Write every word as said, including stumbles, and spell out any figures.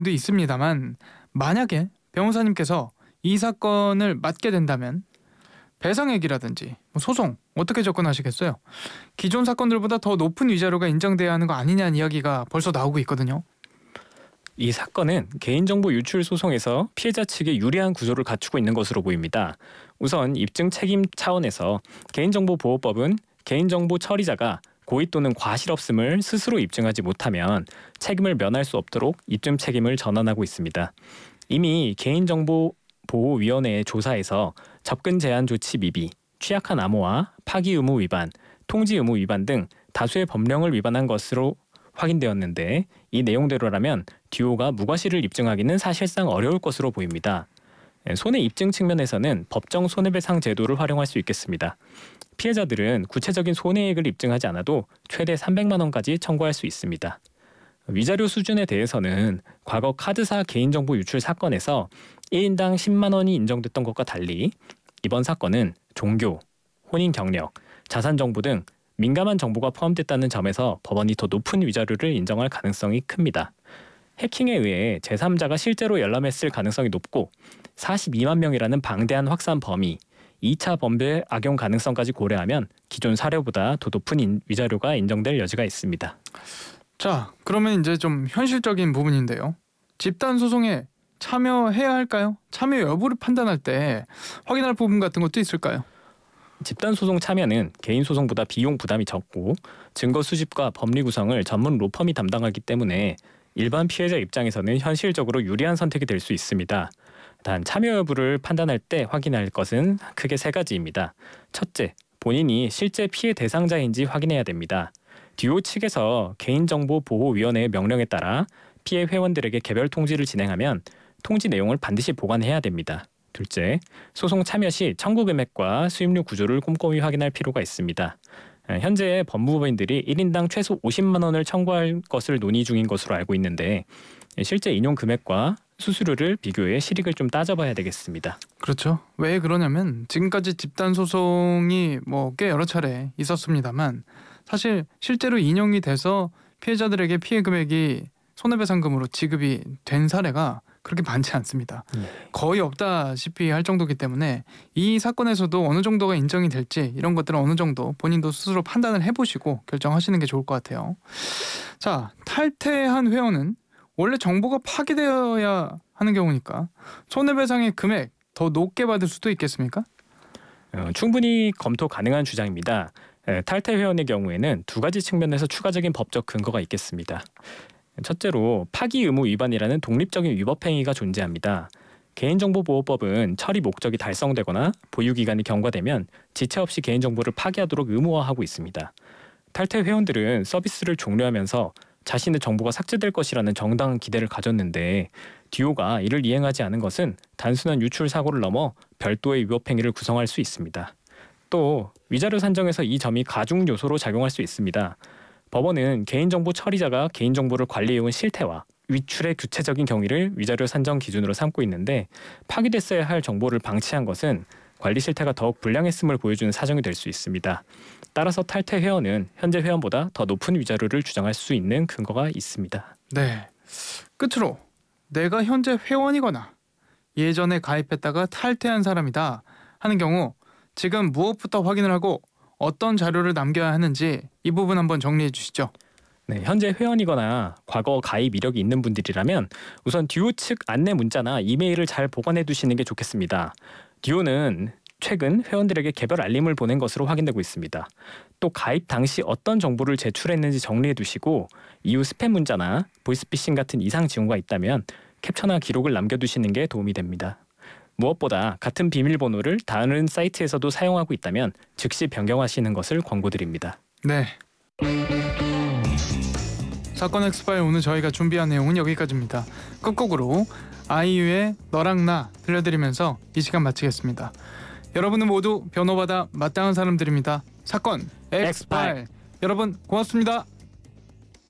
있습니다만 만약에 변호사님께서 이 사건을 맡게 된다면 배상액이라든지 뭐 소송 어떻게 접근하시겠어요? 기존 사건들보다 더 높은 위자료가 인정돼야 하는 거 아니냐는 이야기가 벌써 나오고 있거든요. 이 사건은 개인정보 유출 소송에서 피해자 측에 유리한 구조를 갖추고 있는 것으로 보입니다. 우선 입증 책임 차원에서 개인정보보호법은 개인정보 처리자가 고의 또는 과실 없음을 스스로 입증하지 못하면 책임을 면할 수 없도록 입증 책임을 전환하고 있습니다. 이미 개인정보보호위원회의 조사에서 접근 제한 조치 미비, 취약한 암호화, 파기 의무 위반, 통지 의무 위반 등 다수의 법령을 위반한 것으로 확인되었는데 이 내용대로라면 듀오가 무과실을 입증하기는 사실상 어려울 것으로 보입니다. 손해 입증 측면에서는 법정 손해배상 제도를 활용할 수 있겠습니다. 피해자들은 구체적인 손해액을 입증하지 않아도 최대 삼백만 원까지 청구할 수 있습니다. 위자료 수준에 대해서는 과거 카드사 개인정보 유출 사건에서 일 인당 십만 원이 인정됐던 것과 달리 이번 사건은 종교, 혼인 경력, 자산 정보 등 민감한 정보가 포함됐다는 점에서 법원이 더 높은 위자료를 인정할 가능성이 큽니다. 해킹에 의해 제삼자가 실제로 열람했을 가능성이 높고 사십이만 명이라는 방대한 확산 범위, 이 차 범죄 악용 가능성까지 고려하면 기존 사례보다 더 높은 위자료가 인정될 여지가 있습니다. 자, 그러면 이제 좀 현실적인 부분인데요. 집단 소송에 참여해야 할까요? 참여 여부를 판단할 때 확인할 부분 같은 것도 있을까요? 집단 소송 참여는 개인 소송보다 비용 부담이 적고 증거 수집과 법리 구성을 전문 로펌이 담당하기 때문에 일반 피해자 입장에서는 현실적으로 유리한 선택이 될 수 있습니다. 단 참여 여부를 판단할 때 확인할 것은 크게 세 가지입니다. 첫째, 본인이 실제 피해 대상자인지 확인해야 됩니다. 듀오 측에서 개인정보보호위원회의 명령에 따라 피해 회원들에게 개별 통지를 진행하면 통지 내용을 반드시 보관해야 됩니다. 둘째, 소송 참여 시 청구 금액과 수임료 구조를 꼼꼼히 확인할 필요가 있습니다. 현재 법무부인들이 일 인당 최소 오십만 원을 청구할 것을 논의 중인 것으로 알고 있는데 실제 인용 금액과 수수료를 비교해 실익을 좀 따져봐야 되겠습니다. 그렇죠. 왜 그러냐면 지금까지 집단 소송이 뭐 꽤 여러 차례 있었습니다만 사실 실제로 인용이 돼서 피해자들에게 피해 금액이 손해배상금으로 지급이 된 사례가 그렇게 많지 않습니다. 네. 거의 없다시피 할 정도이기 때문에 이 사건에서도 어느 정도가 인정이 될지 이런 것들은 어느 정도 본인도 스스로 판단을 해보시고 결정하시는 게 좋을 것 같아요. 자, 탈퇴한 회원은 원래 정보가 파기되어야 하는 경우니까 손해배상의 금액 더 높게 받을 수도 있겠습니까? 어, 충분히 검토 가능한 주장입니다. 에, 탈퇴 회원의 경우에는 두 가지 측면에서 추가적인 법적 근거가 있겠습니다. 첫째로 파기 의무 위반이라는 독립적인 위법 행위가 존재합니다. 개인정보보호법은 처리 목적이 달성되거나 보유기간이 경과되면 지체 없이 개인정보를 파기하도록 의무화하고 있습니다. 탈퇴 회원들은 서비스를 종료하면서 자신의 정보가 삭제될 것이라는 정당한 기대를 가졌는데 듀오가 이를 이행하지 않은 것은 단순한 유출 사고를 넘어 별도의 위법 행위를 구성할 수 있습니다. 또 위자료 산정에서 이 점이 가중 요소로 작용할 수 있습니다. 법원은 개인정보 처리자가 개인정보를 관리해온 실태와 위출의 구체적인 경위를 위자료 산정 기준으로 삼고 있는데 파기됐어야 할 정보를 방치한 것은 관리 실태가 더욱 불량했음을 보여주는 사정이 될 수 있습니다. 따라서 탈퇴 회원은 현재 회원보다 더 높은 위자료를 주장할 수 있는 근거가 있습니다. 네. 끝으로 내가 현재 회원이거나 예전에 가입했다가 탈퇴한 사람이다 하는 경우 지금 무엇부터 확인을 하고 어떤 자료를 남겨야 하는지 이 부분 한번 정리해 주시죠. 네, 현재 회원이거나 과거 가입 이력이 있는 분들이라면 우선 듀오 측 안내 문자나 이메일을 잘 보관해 두시는 게 좋겠습니다. 듀오는 최근 회원들에게 개별 알림을 보낸 것으로 확인되고 있습니다. 또 가입 당시 어떤 정보를 제출했는지 정리해 두시고 이후 스팸 문자나 보이스피싱 같은 이상 징후가 있다면 캡처나 기록을 남겨두시는 게 도움이 됩니다. 무엇보다 같은 비밀번호를 다른 사이트에서도 사용하고 있다면 즉시 변경하시는 것을 권고드립니다. 네. 사건 엑스파일 오늘 저희가 준비한 내용은 여기까지입니다. 끝곡으로 아이유의 너랑 나 들려드리면서 이 시간 마치겠습니다. 여러분은 모두 변호받아 마땅한 사람들입니다. 사건 엑스파일. 여러분 고맙습니다.